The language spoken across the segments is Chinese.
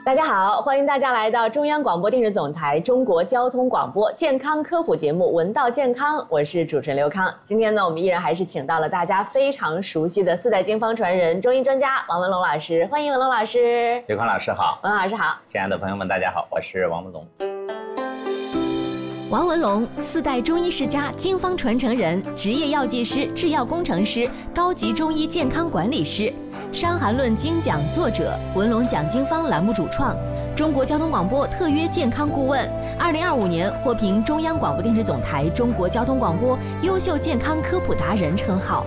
大家好，欢迎大家来到中央广播电视总台中国交通广播健康科普节目《闻道健康》，我是主持人刘康。今天呢，我们依然还是请到了大家非常熟悉的四代经方传人、中医专家王文龙老师，欢迎文龙老师。 刘康老师好， 文老师好， 亲爱的朋友们，大家好，我是王文龙。 王文龙，四代中医世家、经方传承人，职业药剂师、制药工程师，高级中医健康管理师，《伤寒论》精讲作者，文龙讲经方栏目主创，中国交通广播特约健康顾问，2025年获评中央广播电视总台中国交通广播优秀健康科普达人称号。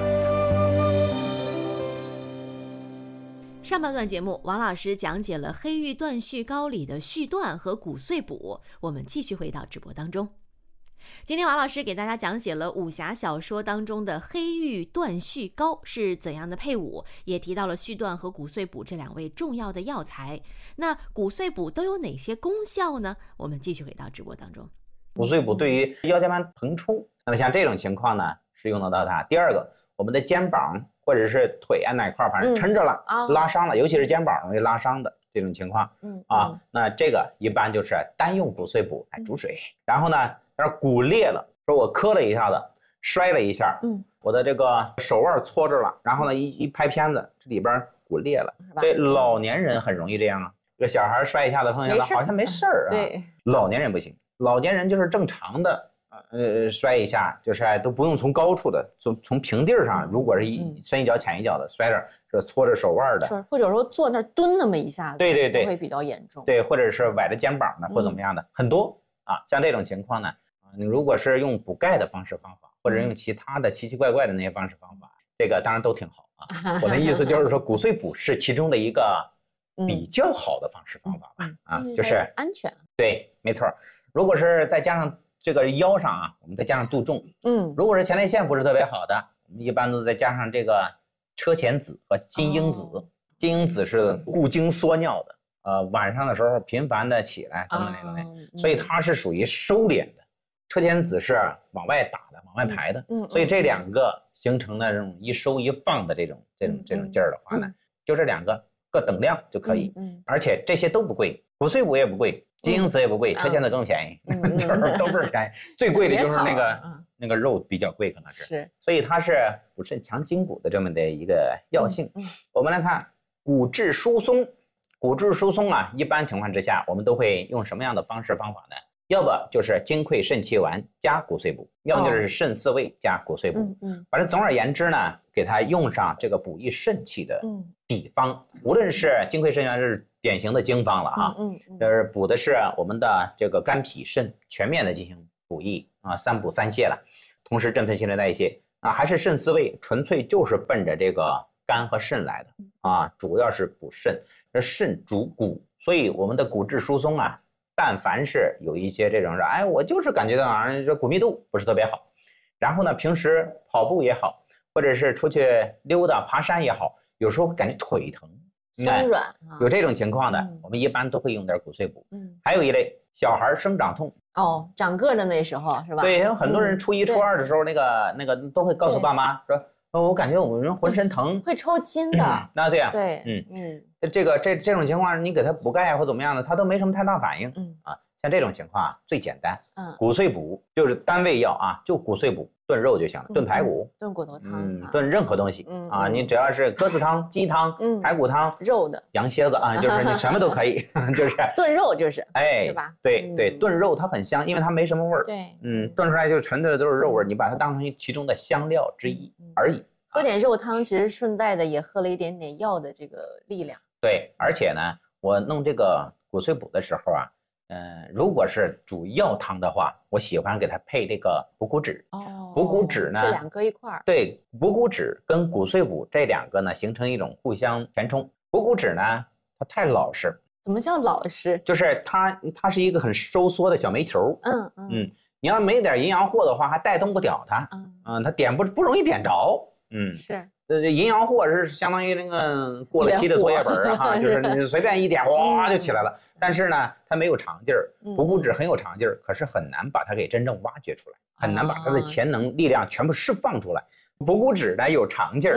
上半段节目，王老师讲解了黑玉断续膏里的续断和骨碎补，我们继续回到直播当中。今天王老师给大家讲解了武侠小说当中的黑玉断续膏是怎样的配伍，也提到了续断和骨碎补这两味重要的药材。那骨碎补都有哪些功效呢？我们继续回到直播当中。 骨碎补对于腰间盘膨冲，那么像这种情况呢，是用得到它。第二个，我们的肩膀或者是腿啊哪块反正抻着了、拉伤了，尤其是肩膀容易拉伤的这种情况，那这个一般就是单用骨碎补来煮水。然后呢，要是骨裂了，说我磕了一下子，摔了一下，我的这个手腕搓着了，然后呢一拍片子，这里边骨裂了。对，老年人很容易这样啊，这个小孩摔一下子碰见了，好像没事儿啊。对，老年人不行，老年人就是正常的。摔一下就是都不用从高处的，从平地上，如果是深一脚浅一脚的摔着，是搓着手腕的， 或者说坐那儿蹲那么一下子， 对， 会比较严重。 对，或者是崴着肩膀的，或怎么样的，很多啊。像这种情况呢，你如果是用补钙的方式方法，或者用其他的奇奇怪怪的那些方式方法，这个当然都挺好啊。我的意思就是说，骨碎补是其中的一个比较好的方式方法吧，就是安全。 对，没错。如果是再加上这个腰上啊，我们再加上杜仲，如果是前列腺不是特别好的，我们一般都再加上这个车前子和金樱子。金樱子是固精缩尿的，晚上的时候频繁的起来等等那种，所以它是属于收敛的。车前子是往外打的，往外排的，所以这两个形成的这种一收一放的这种劲儿的话呢，就这两个各等量就可以，而且这些都不贵，骨碎补也不贵。金樱子也不贵，车前子更便宜，就是都不是便宜，最贵的就是那个肉比较贵，可能是，所以它是补肾强筋骨的这么的一个药性。我们来看骨质疏松，骨质疏松啊，一般情况之下我们都会用什么样的方式方法呢？要不就是金匮肾气丸加骨碎补，要么就是肾四味加骨碎补。反正总而言之呢，给它用上这个补益肾气的底方，无论是金匮肾气丸是典型的经方了啊，就是补的是我们的这个肝脾肾全面的进行补益啊，三补三泻了，同时振奋新陈代谢啊，还是肾四味，纯粹就是奔着这个肝和肾来的啊，主要是补肾，这肾主骨，所以我们的骨质疏松啊，但凡是有一些这种哎，我就是感觉到好像这骨密度不是特别好，然后呢，平时跑步也好，或者是出去溜达爬山也好，有时候感觉腿疼。 松软有这种情况的，我们一般都会用点骨碎补。还有一类小孩生长痛长个的那时候是吧？ 对，有很多人初一、初二的时候，那个都会告诉爸妈说，我感觉我们浑身疼， 会抽筋的。 那对呀， 对， 这种情况，你给他补钙或怎么样的，他都没什么太大反应。像这种情况啊，最简单，骨碎补就是单味药啊，就骨碎补。炖肉就行了，炖排骨， 炖骨头汤， 炖任何东西啊，你只要是鸽子汤、鸡汤、排骨汤、 肉的、 羊蝎子啊，就是你什么都可以，就是炖肉就是，是吧？ 对，炖肉它很香，因为它没什么味儿，对，炖出来就纯的都是肉味儿，你把它当成其中的香料之一而已。 喝点肉汤，其实顺带的也喝了一点点药的这个力量。 对，而且呢，我弄这个骨碎补的时候啊。如果是煮药汤的话，我喜欢给它配这个补骨脂。补骨脂呢， 这两个一块儿。 对，补骨脂跟骨碎补这两个呢，形成一种互相填充。补骨脂呢，它太老实。 怎么叫老实？ 就是它是一个很收缩的小煤球。你要没点阴阳货的话，还带动不了它。它点不容易点着。 是。 阴阳货是相当于那个过了期的作业本哈，就是你随便一点，哗就起来了。但是呢，它没有长劲儿，补骨脂很有长劲儿，可是很难把它给真正挖掘出来，很难把它的潜能力量全部释放出来。补骨脂呢有长劲儿，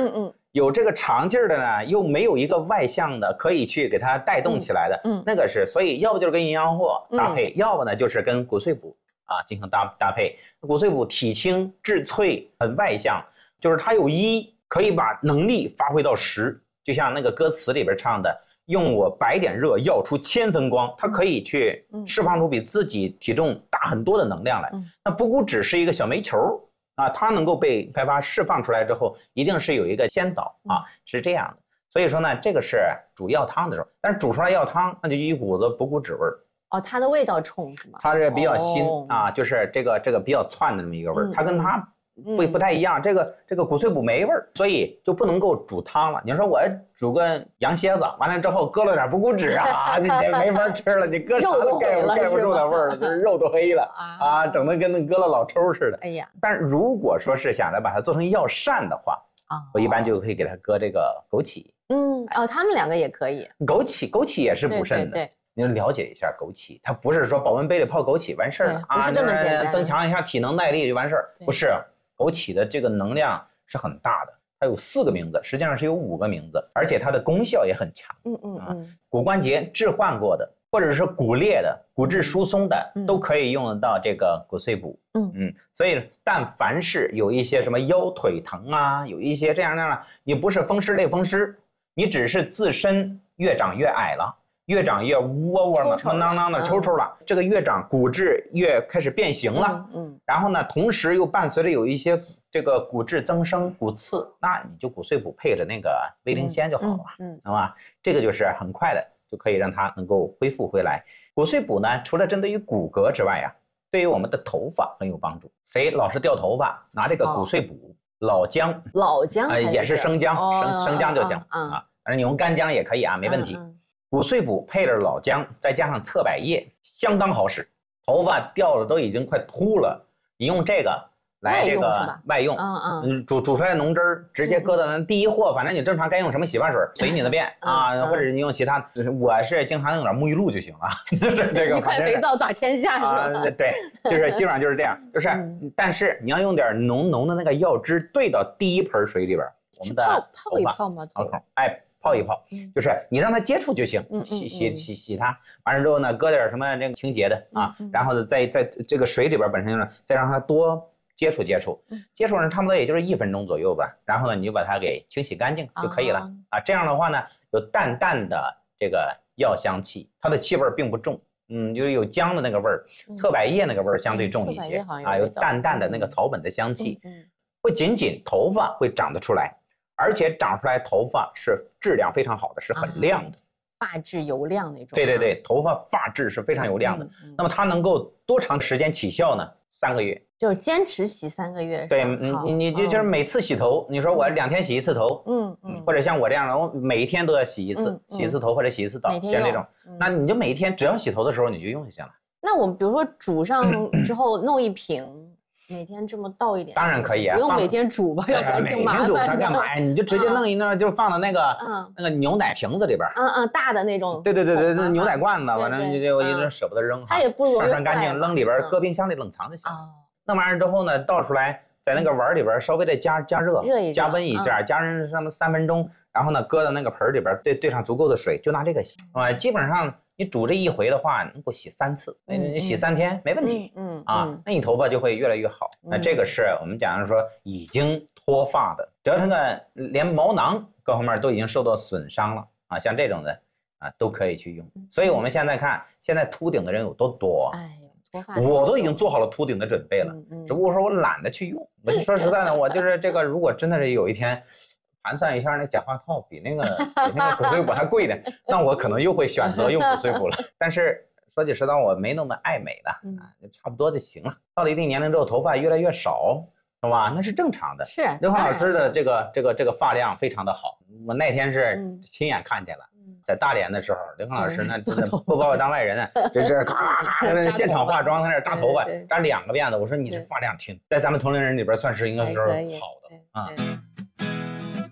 有这个长劲儿的呢，又没有一个外向的可以去给它带动起来的，那个是，所以要不就是跟营养货搭配，要不呢就是跟骨碎补进行搭配。骨碎补体轻质脆，很外向，就是它有1可以把能力发挥到10，就像那个歌词里边唱的。用我100点热耀出1000分光，它可以去释放出比自己体重大很多的能量来。那补骨脂是一个小煤球它能够被开发释放出来之后，一定是有一个先导是这样的。所以说呢，这个是煮药汤的时候，但是煮出来药汤那就一股子补骨脂味儿。 它的味道冲是吗？ 它是比较辛就是这个比较窜的这么一个味儿，它跟它不太一样，这个骨碎补没味儿，所以就不能够煮汤了。你说我煮个羊蝎子，完了之后搁了点补骨脂你这没法吃了，你搁啥都盖不住那味儿了，就是肉都黑了整得跟那搁了老抽似的。 哎呀！ 但是如果说是想着把它做成药膳的话我一般就可以给它搁这个枸杞。 他们2个也可以。 枸杞也是补肾的。对。你了解一下枸杞，它不是说保温杯里泡枸杞完事儿了不是这么简单， 增强一下体能耐力就完事儿，不是。枸杞的这个能量是很大的，它有4个名字，实际上是有5个名字，而且它的功效也很强。骨关节置换过的，或者是骨裂的、骨质疏松的，都可以用得到这个骨碎补。所以但凡是有一些什么腰腿疼有一些这样那样的，你不是风湿类风湿，你只是自身越长越矮了。越长越窝窝了，囔囔的抽了，这个越长骨质越开始变形了，然后呢，同时又伴随着有一些这个骨质增生、骨刺，那你就骨碎补配着那个威灵仙就好了，好吧？这个就是很快的就可以让它能够恢复回来。骨碎补呢，除了针对于骨骼之外对于我们的头发很有帮助。谁老是掉头发，拿这个骨碎补，老姜也是生姜，生姜就行反正你用干姜也可以没问题。骨碎补配着老姜，再加上侧柏叶，相当好使。头发掉了都已经快秃了，你用这个来这个外用，煮出来浓汁儿，直接搁到那第一货，反正你正常该用什么洗发水随你的便或者你用其他，我是经常用点沐浴露就行了，就是这个。 一块肥皂打天下是吧？ 对，就是基本上就是这样，就是但是你要用点浓的那个药汁兑到第一盆水里边，我们的泡一泡吗？ 泡一泡，就是你让它接触就行，洗它，完了之后呢，搁点什么这个清洁的然后呢，在这个水里边本身呢，再让它多接触，接触呢，差不多也就是1分钟左右吧，然后呢，你就把它给清洗干净就可以了这样的话呢，有淡淡的这个药香气，它的气味并不重，就是有姜的那个味儿，侧柏叶那个味儿相对重一些有淡淡的那个草本的香气，不仅仅头发会长得出来。而且长出来头发是质量非常好的，是很亮的， 发质油亮那种。 对，头发发质是非常油亮的。那么它能够多长时间起效呢？3个月， 就是坚持洗3个月。 对，你就是每次洗头，你说我2天洗1次头，或者像我这样的，我每一天都要洗一次，洗1次头或者洗1次澡，像这种，那你就每一天只要洗头的时候你就用就行了。 那我们比如说煮上之后弄一瓶。每天这么倒一点， 当然可以不用每天煮吧，要不然挺麻烦。 每天煮它干嘛呀？你就直接弄一弄，就放到那个牛奶瓶子里边。 大的那种。 对，牛奶罐子，反正你就一直舍不得扔。 它也不容易涮干净，扔里边，搁冰箱里冷藏就行。弄完之后呢，倒出来，在那个碗里边稍微的加热，加温一下，加热上3分钟，然后呢，搁到那个盆里边，兑上足够的水，就拿这个洗。基本上。你煮这一回的话，能够洗3次，你洗3天没问题，那你头发就会越来越好。那这个是我们讲说已经脱发的，折腾个连毛囊各方面都已经受到损伤了像这种的都可以去用。所以我们现在看，现在秃顶的人有多多，脱发我都已经做好了秃顶的准备了，只不过说我懒得去用。我就说实在的，我就是这个，如果真的是有一天。盘算一下，那假发套比那个骨碎补还贵的，那我可能又会选择用骨碎补了。但是说句实话，我没那么爱美的就差不多就行了。到了一定年龄之后，头发越来越少，是吧？那是正常的。 是刘芳老师的这个发量非常的好，我那天是亲眼看见了。在大连的时候，刘芳老师那真的不把我当外人呢，这是咔现场化妆，在那扎头发，扎2个辫子。我说你这发量挺，在咱们同龄人里边算是应该是好的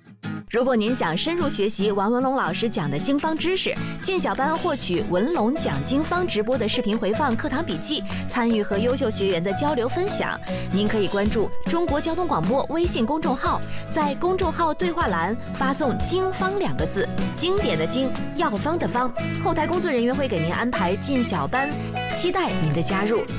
如果您想深入学习王文龙老师讲的经方知识，进小班获取文龙讲经方直播的视频回放、课堂笔记，参与和优秀学员的交流分享，您可以关注中国交通广播微信公众号，在公众号对话栏发送经方2个字，经典的经，药方的方，后台工作人员会给您安排进小班，期待您的加入。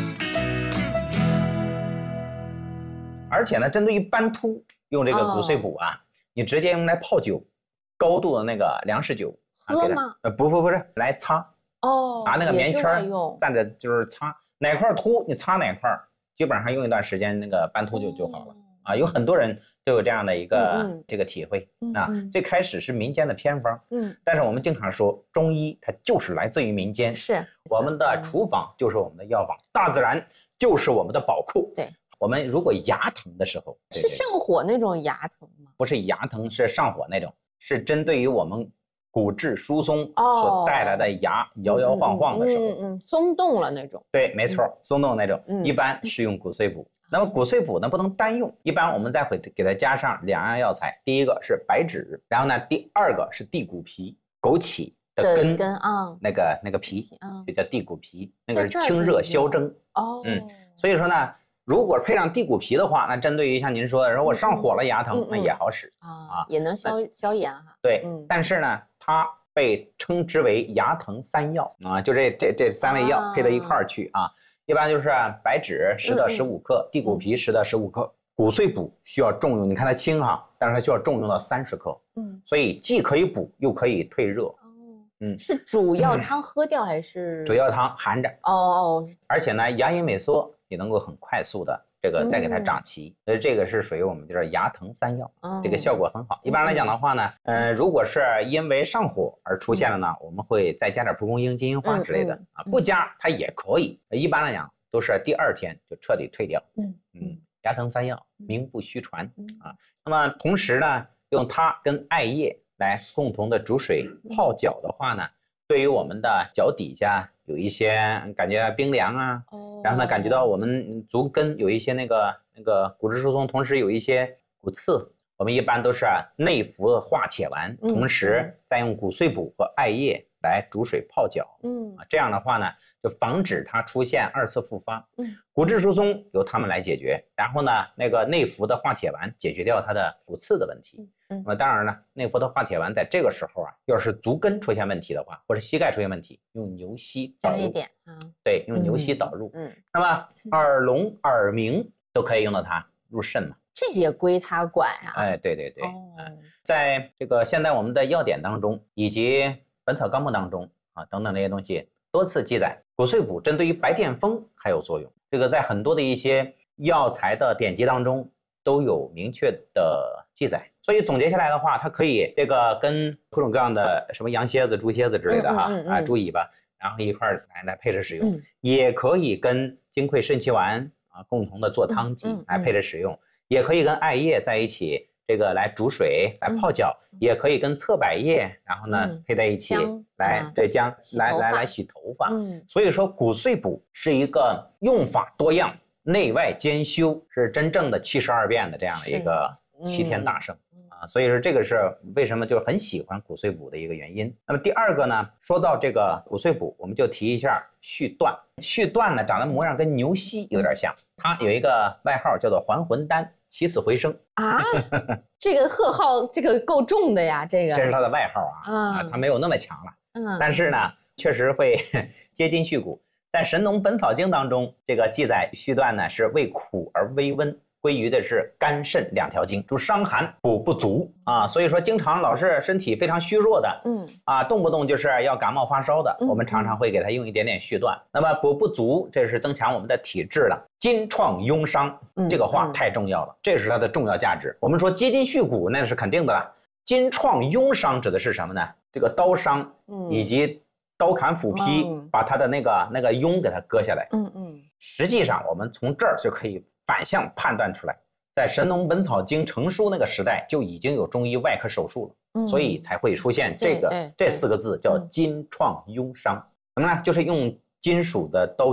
而且呢，针对于斑秃，用这个骨碎补啊，你直接用来泡酒，高度的那个粮食酒， 喝吗？ 不是，来擦。拿那个棉签蘸着就是擦哪块秃，你擦哪块，基本上用一段时间，那个斑秃就好了啊。有很多人都有这样的一个这个体会啊。最开始是民间的偏方，但是我们经常说中医它就是来自于民间， 是我们的厨房就是我们的药房，大自然就是我们的宝库。 对。 我们如果牙疼的时候， 是上火那种牙疼吗？ 不是牙疼，是上火那种，是针对于我们骨质疏松所带来的牙摇摇晃晃的时候， 松动了那种。 对，没错，松动那种，一般是用骨碎补。那么骨碎补呢，不能单用，一般我们再会给它加上2样药材，第一个是白芷，然后呢，第2个是地骨皮，枸杞的根啊，那个皮就叫地骨皮，那个是清热消蒸。所以说呢。如果配上地骨皮的话，那针对于像您说的，如果上火了牙疼，那也好使啊，也能消炎哈。 对，但是呢，它被称之为牙疼3药啊，就这3味药配到一块儿去啊。一般就是白芷10到15克，地骨皮10到15克，骨碎补需要重用，你看它轻哈，但是它需要重用到30克。所以既可以补又可以退热。 是主药汤喝掉还是？ 主药汤含着。而且呢，牙龈萎缩也能够很快速的这个再给它长齐，所以这个是属于我们就是牙疼3药，这个效果很好。一般来讲的话呢，如果是因为上火而出现了呢，我们会再加点蒲公英、金银花之类的啊，不加它也可以。一般来讲都是第2天就彻底退掉。牙疼3药名不虚传啊。那么同时呢，用它跟艾叶来共同的煮水泡脚的话呢，对于我们的脚底下有一些感觉冰凉啊，然后呢感觉到我们足跟有一些那个骨质疏松，同时有一些骨刺，我们一般都是内服化铁丸，同时再用骨碎补和艾叶来煮水泡脚。这样的话呢，就防止它出现2次复发。骨质疏松由他们来解决，然后呢，那个内服的化铁丸解决掉它的骨刺的问题。那么当然呢，内服的化铁丸在这个时候啊，要是足跟出现问题的话，或者膝盖出现问题，用牛膝导入。加一点啊。对，用牛膝导入。那么耳聋、耳鸣都可以用到它入肾嘛。 这也归它管啊。 对。在这个现在我们的药典当中，以及《本草纲目》当中啊等等这些东西，多次记载骨碎补针对于白癜风还有作用。这个在很多的一些药材的典籍当中都有明确的记载。所以总结下来的话，它可以这个跟各种各样的什么羊蝎子、猪蝎子之类的猪尾巴，然后一块来配着使用，也可以跟金匮肾气丸啊共同的做汤剂来配着使用，也可以跟艾叶在一起这个来煮水来泡脚，也可以跟侧柏叶然后呢配在一起来姜来洗头发。所以说骨碎补是一个用法多样、内外兼修，是真正的72变的这样的一个齐天大圣。所以说这个是为什么就很喜欢骨碎补的一个原因。那么第2个呢，说到这个骨碎补，我们就提一下续断。续断呢，长得模样跟牛膝有点像，它有一个外号叫做还魂丹，起死回生啊。这个贺号这个够重的呀，这是它的外号啊，它没有那么强了。但是呢，确实会接筋续骨。在《神农本草经》当中，这个记载续断呢是为苦而微温。归于的是肝肾2条经，主伤寒补不足啊，所以说经常老是身体非常虚弱的，动不动就是要感冒发烧的，我们常常会给他用一点点续断。那么补不足，这是增强我们的体质了。筋创痈伤，这个话太重要了，这是它的重要价值。我们说接筋续骨那是肯定的了，筋创痈伤指的是什么呢？这个刀伤以及刀砍斧劈，把它的那个痈给它割下来。实际上我们从这儿就可以反向判断出来，在《神农本草经》成书那个时代就已经有中医外科手术了，所以才会出现这4个字叫筋创痈伤。什么呢？就是用金属的刀具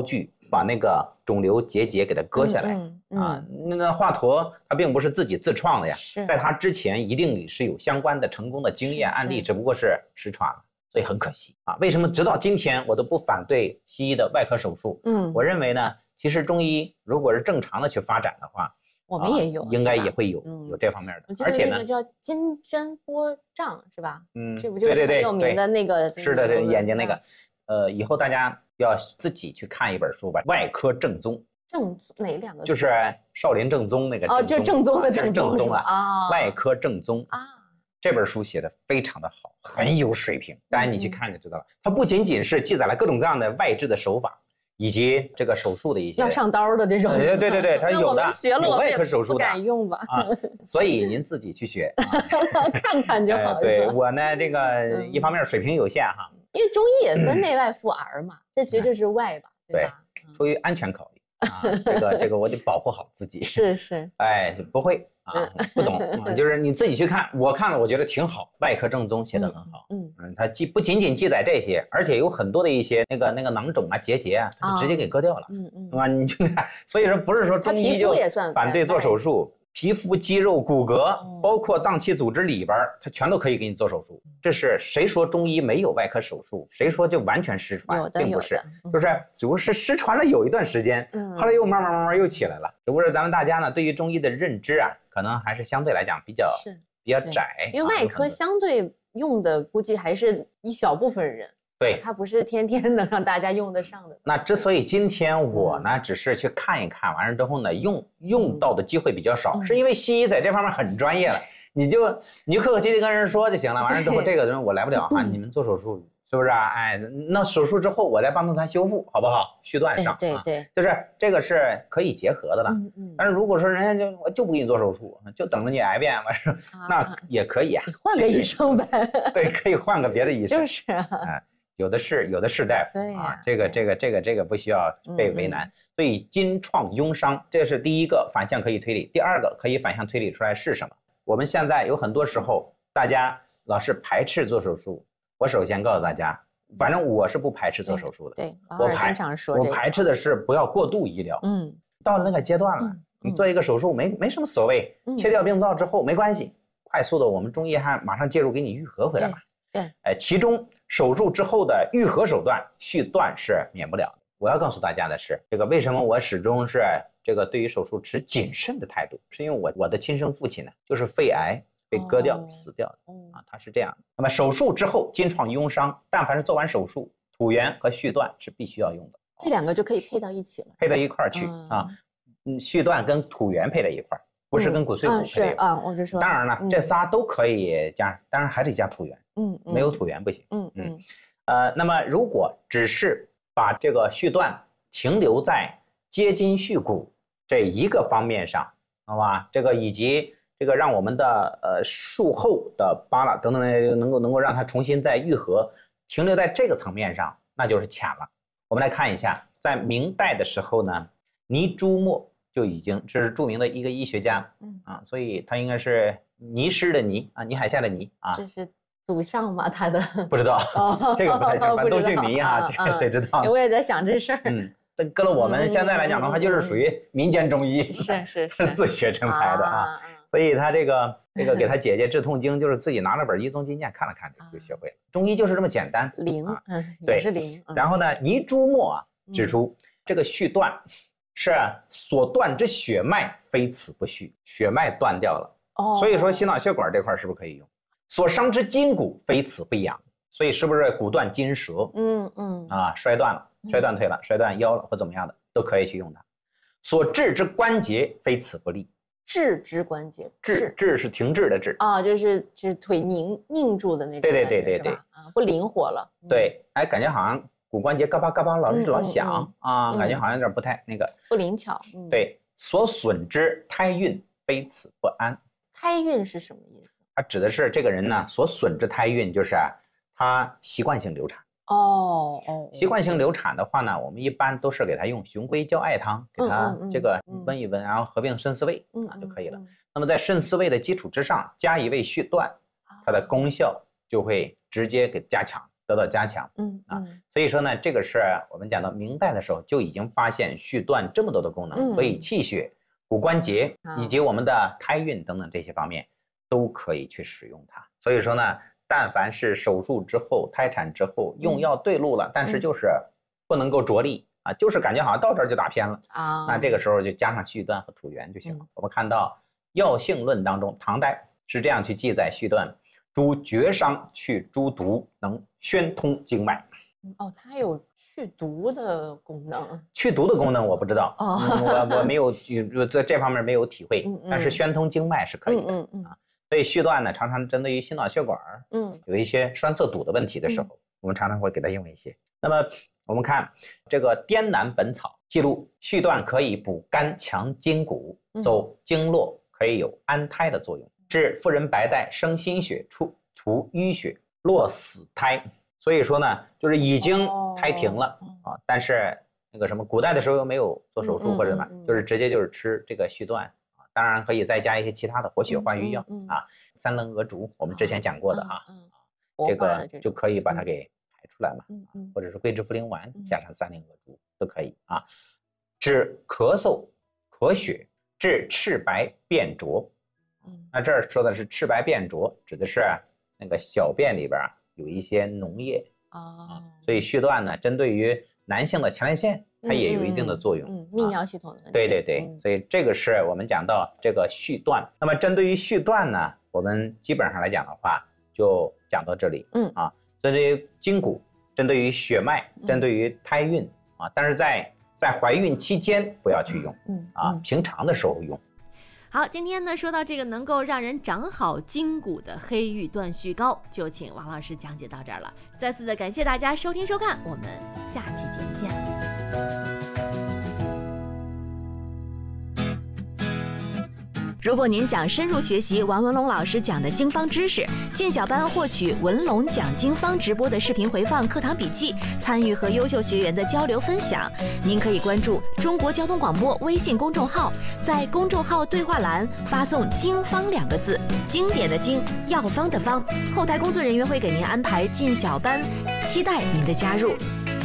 把那个肿瘤结节给它割下来啊。那华佗他并不是自己自创的呀，在他之前一定是有相关的成功的经验案例，只不过是失传了，所以很可惜啊。为什么直到今天我都不反对西医的外科手术？我认为呢，其实中医如果是正常的去发展的话， 我们也有， 应该也会有这方面的。而且呢， 那个叫金针波障是吧？这不就是很有名的那个？ 是的，对眼睛那个。以后大家要自己去看一本书吧，《外科正宗》。 哪两个？ 就是少林正宗那个哦，就正宗的正宗啊，外科正宗啊。这本书写的非常的好，很有水平。当然你去看就知道了。它不仅仅是记载了各种各样的外治的手法，以及这个手术的一些要上刀的这种。 对，它有的有外科手术的， 不敢用吧？ 啊，所以您自己去学， 看看就好。 对我呢，这个一方面水平有限哈。 因为中医也分内外妇儿嘛，这其实就是外吧，对吧？ 出于安全考虑啊，这个我得保护好自己。 是， 哎，不会啊，不懂，就是你自己去看，我看了我觉得挺好，外科正宗写得很好。它不仅仅记载这些，而且有很多的一些那个囊肿啊、结节啊，它就直接给割掉了。是吧？你去看，所以说不是说中医就反对做手术。皮肤、肌肉、骨骼，包括脏器组织里边，它全都可以给你做手术。这是谁说中医没有外科手术？谁说就完全失传？并不是，只不过是失传了有一段时间，后来又慢慢又起来了。只不过是咱们大家呢，对于中医的认知啊，可能还是相对来讲比较窄。 因为外科相对用的估计还是一小部分人。对，它不是天天能让大家用得上的。 那之所以今天我呢，只是去看一看，完了之后呢，用到的机会比较少，是因为西医在这方面很专业了，你就客客气气跟人说就行了。完了之后，这个人我来不了啊，你们做手术是不是啊？哎，那手术之后我再帮助他修复，好不好？续断上， 对， 就是这个是可以结合的了。但是如果说人家就不给你做手术，就等着你癌变完事，那也可以啊， 你换个医生呗。 对，可以换个别的医生。 就是啊。 有的是大夫啊，这个不需要被为难。所以金创庸伤，这是第一个反向可以推理。第二个可以反向推理出来是什么？我们现在有很多时候大家老是排斥做手术，我首先告诉大家，反正我是不排斥做手术的。 对， 我排斥的是不要过度医疗。到了那个阶段了，你做一个手术没什么所谓，切掉病灶之后没关系，快速的我们中医还马上介入给你愈合回来嘛。 对， 其中手术之后的愈合手段续断是免不了的。我要告诉大家的是，这个为什么我始终是这个对于手术持谨慎的态度，是因为我的亲生父亲呢就是肺癌被割掉死掉的啊，他是这样的。那么手术之后金创庸伤，但凡是做完手术，土源和续断是必须要用的， 这两个就可以配到一起了， 配到一块儿去啊。续断跟土源配在一块儿。不是跟骨碎骨配的我就说， 当然了，这仨都可以加，当然还得加土源，没有土源不行，那么如果只是把这个续断停留在接筋续骨这一个方面上，好吧？这个以及这个让我们的术后的疤了等等能够让它重新再愈合，停留在这个层面上，那就是浅了。我们来看一下，在明代的时候呢，倪朱墨。就已经，这是著名的一个医学家，所以他应该是泥师的泥啊，泥海下的泥啊。 这是祖上吗？他的不知道，这个不太清，反正都姓倪啊，这个谁知道？ 我也在想这事儿。 但搁了我们现在来讲的话，就是属于民间中医， 是自学成才的啊。所以他这个给他姐姐治痛经，就是自己拿了本《医宗金鉴》看了看就学会了。中医就是这么简单， 灵， 对， 也是灵。 然后呢，倪朱墨指出这个续断。是所断之血脉非此不续，血脉断掉了，所以说心脑血管这块是不是可以用？所伤之筋骨非此不养，所以是不是骨断筋折？摔断了，摔断腿了，摔断腰了或怎么样的都可以去用它。所治之关节非此不利， 治之关节， 治是停滞的治就是腿拧住的那种， 对不灵活了。 对，哎，感觉好像。骨关节嘎巴嘎巴老响啊，感觉好像有点不太那个不灵巧。 对，所损之胎运非此不安。 胎运是什么意思？ 它指的是这个人呢所损之胎运，就是他习惯性流产。习惯性流产的话呢，我们一般都是给他用雄龟胶艾汤给他这个温一温，然后合并肾四味就可以了。那么在肾四味的基础之上加一味续断，它的功效就会直接给加强。 得到加强。所以说呢，这个是我们讲到明代的时候就已经发现续断这么多的功能，为气血、骨关节以及我们的胎孕等等这些方面都可以去使用它。所以说呢，但凡是手术之后、胎产之后用药对路了，但是就是不能够着力啊，就是感觉好像到这儿就打偏了啊，那这个时候就加上续断和土元就行了。我们看到《药性论》当中，唐代是这样去记载续断：诸厥伤去诸毒，能宣通经脉。 它有去毒的功能。 去毒的功能我不知道，我没有在这方面没有体会，但是宣通经脉是可以的啊。所以续断呢，常常针对于心脑血管有一些栓塞堵的问题的时候，我们常常会给它用一些。那么我们看这个《滇南本草》记录，续断可以补肝强筋骨，走经络，可以有安胎的作用，治妇人白带生心血，除淤血，落死胎。所以说呢，就是已经胎停了啊，但是那个什么，古代的时候又没有做手术或者什么，就是直接就是吃这个续断啊，当然可以再加一些其他的活血化瘀药啊，三棱鹅竹我们之前讲过的哈，这个就可以把它给排出来嘛，或者是桂枝茯苓丸加上三棱鹅竹都可以啊，治咳嗽、咳血，治赤白便浊。那这儿说的是赤白便浊，指的是那个小便里边有一些脓液所以续断呢，针对于男性的前列腺，它也有一定的作用， 泌尿系统的问题。 对，所以这个是我们讲到这个续断。那么针对于续断呢，我们基本上来讲的话，就讲到这里。针对于筋骨，针对于血脉，针对于胎孕但是在怀孕期间不要去用平常的时候用。 好，今天呢说到这个能够让人长好筋骨的黑玉断续膏，就请王老师讲解到这儿了。再次的感谢大家收听收看，我们下期节目见。如果您想深入学习王文龙老师讲的经方知识，进小班获取文龙讲经方直播的视频回放、课堂笔记，参与和优秀学员的交流分享，您可以关注中国交通广播微信公众号，在公众号对话栏发送经方2个字，经典的经，药方的方，后台工作人员会给您安排进小班，期待您的加入。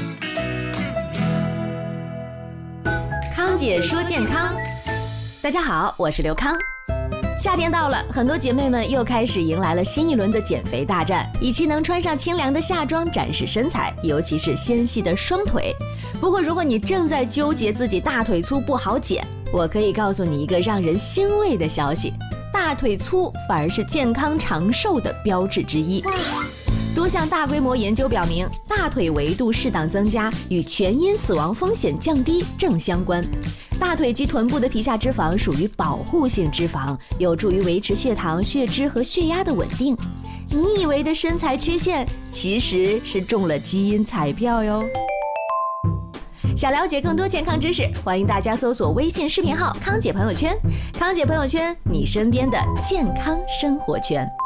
康姐说健康，大家好，我是刘康。夏天到了，很多姐妹们又开始迎来了新一轮的减肥大战，以期能穿上清凉的夏装展示身材，尤其是纤细的双腿。不过如果你正在纠结自己大腿粗不好减，我可以告诉你一个让人欣慰的消息，大腿粗反而是健康长寿的标志之一。多项大规模研究表明，大腿维度适当增加与全因死亡风险降低正相关。大腿及臀部的皮下脂肪属于保护性脂肪，有助于维持血糖、血脂和血压的稳定。你以为的身材缺陷，其实是中了基因彩票哟。想了解更多健康知识，欢迎大家搜索微信视频号“康姐朋友圈”，康姐朋友圈，你身边的健康生活圈。